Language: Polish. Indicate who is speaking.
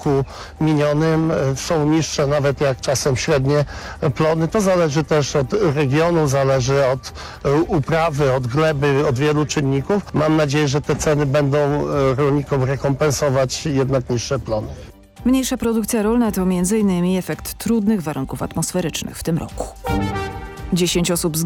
Speaker 1: roku minionym. Są niższe nawet jak czasem średnie plony. To zależy też od regionu, zależy od uprawy, od gleby, od wielu czynników. Mam nadzieję, że te ceny będą rolnikom rekompensować jednak niższe plony.
Speaker 2: Mniejsza produkcja rolna to m.in. efekt trudnych warunków atmosferycznych w tym roku. 10 osób